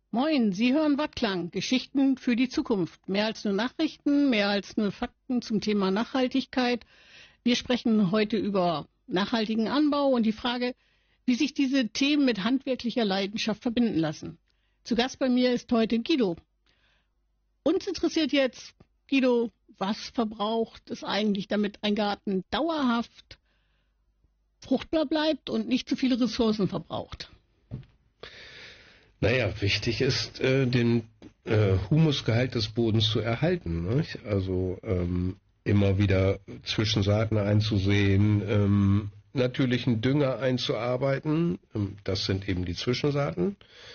Moin, Sie hören Wattklang, Geschichten für die Zukunft. Mehr als nur Nachrichten, mehr als nur Fakten zum Thema Nachhaltigkeit. Wir sprechen heute über nachhaltigen Anbau und die Frage, wie sich diese Themen mit handwerklicher Leidenschaft verbinden lassen. Zu Gast bei mir ist heute Guido. Uns interessiert jetzt, Guido, was verbraucht es eigentlich, damit ein Garten dauerhaft fruchtbar bleibt und nicht zu viele Ressourcen verbraucht? Naja, wichtig ist, den Humusgehalt des Bodens zu erhalten. Nicht? Also immer wieder Zwischensaaten einzusehen, natürlichen Dünger einzuarbeiten, das sind eben die Zwischensaaten.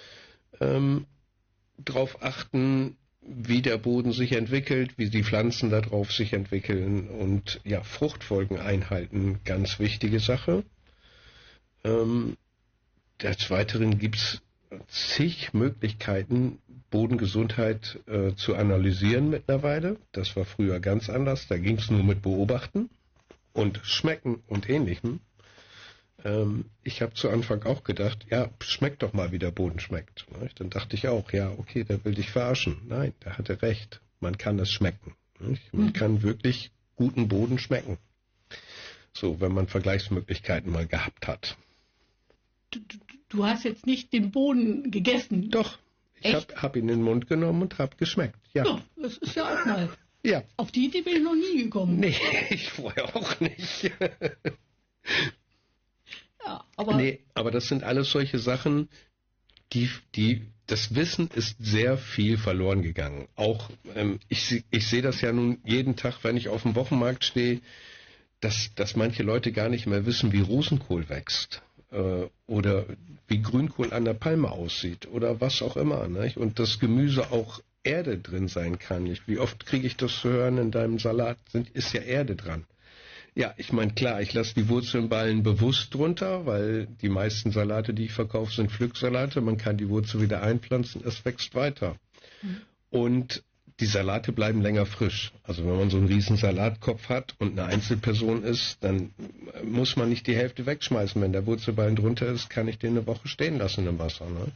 Darauf achten, wie der Boden sich entwickelt, wie die Pflanzen darauf sich entwickeln und ja, Fruchtfolgen einhalten, ganz wichtige Sache. Des Weiteren gibt es zig Möglichkeiten, Bodengesundheit zu analysieren mittlerweile. Das war früher ganz anders. Da ging es nur mit Beobachten und Schmecken und Ähnlichem. Ich habe zu Anfang auch gedacht, ja, schmeckt doch mal, wie der Boden schmeckt. Dann dachte ich auch, ja, okay, der will dich verarschen. Nein, der hatte recht. Man kann es schmecken. Man kann wirklich guten Boden schmecken. So, wenn man Vergleichsmöglichkeiten mal gehabt hat. Du hast jetzt nicht den Boden gegessen. Doch, ich hab ihn in den Mund genommen und hab geschmeckt. Ja, das ist ja auch mal. Ja. Auf die Idee bin ich noch nie gekommen. Nee, ich vorher auch nicht. Ja, aber nee, aber das sind alles solche Sachen, das Wissen ist sehr viel verloren gegangen. Auch ich sehe das ja nun jeden Tag, wenn ich auf dem Wochenmarkt stehe, dass manche Leute gar nicht mehr wissen, wie Rosenkohl wächst. Oder wie Grünkohl an der Palme aussieht oder was auch immer. Nicht? Und das Gemüse auch Erde drin sein kann. Nicht? Wie oft kriege ich das zu hören, in deinem Salat ist ja Erde dran. Ja, ich meine, klar, ich lasse die Wurzelballen bewusst drunter, weil die meisten Salate, die ich verkaufe, sind Pflücksalate. Man kann die Wurzel wieder einpflanzen, es wächst weiter. Und die Salate bleiben länger frisch. Also wenn man so einen riesen Salatkopf hat und eine Einzelperson ist, dann muss man nicht die Hälfte wegschmeißen. Wenn der Wurzelballen drunter ist, kann ich den eine Woche stehen lassen im Wasser. Ne?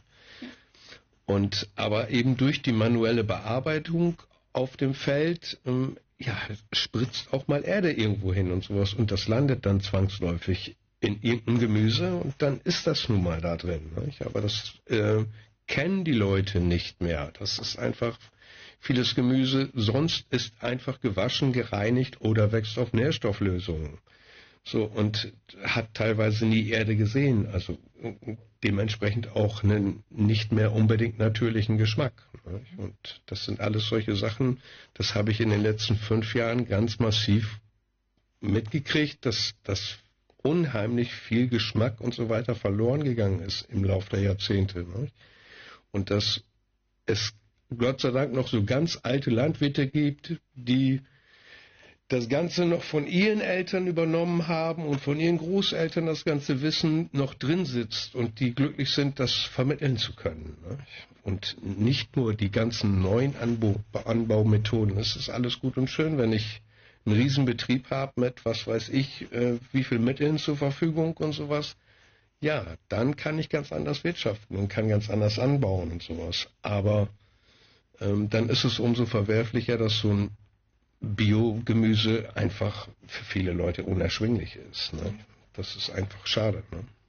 Aber eben durch die manuelle Bearbeitung auf dem Feld, spritzt auch mal Erde irgendwo hin und sowas. Und das landet dann zwangsläufig in irgendeinem Gemüse und dann ist das nun mal da drin. Ne? Aber das kennen die Leute nicht mehr. Das ist einfach... Vieles Gemüse sonst ist einfach gewaschen, gereinigt oder wächst auf Nährstofflösungen. So, und hat teilweise nie Erde gesehen. Also dementsprechend auch einen nicht mehr unbedingt natürlichen Geschmack. Und das sind alles solche Sachen, das habe ich in den letzten 5 Jahren ganz massiv mitgekriegt, dass unheimlich viel Geschmack und so weiter verloren gegangen ist im Laufe der Jahrzehnte. Und dass es Gott sei Dank noch so ganz alte Landwirte gibt, die das Ganze noch von ihren Eltern übernommen haben und von ihren Großeltern das ganze Wissen noch drin sitzt und die glücklich sind, das vermitteln zu können. Und nicht nur die ganzen neuen Anbaumethoden. Es ist alles gut und schön, wenn ich einen Riesenbetrieb habe mit, was weiß ich, wie viel Mitteln zur Verfügung und sowas. Ja, dann kann ich ganz anders wirtschaften und kann ganz anders anbauen und sowas. Aber dann ist es umso verwerflicher, dass so ein Biogemüse einfach für viele Leute unerschwinglich ist. Ne? Das ist einfach schade.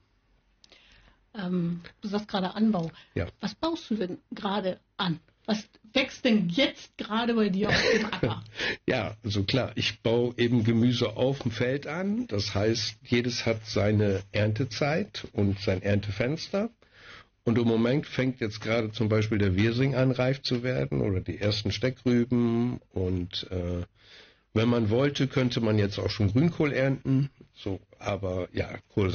Du sagst gerade Anbau. Ja. Was baust du denn gerade an? Was wächst denn jetzt gerade bei dir auf dem Acker? Ja, also klar, ich baue eben Gemüse auf dem Feld an. Das heißt, jedes hat seine Erntezeit und sein Erntefenster. Und im Moment fängt jetzt gerade zum Beispiel der Wirsing an, reif zu werden oder die ersten Steckrüben. Und wenn man wollte, könnte man jetzt auch schon Grünkohl ernten. So, aber ja, Kohlrabi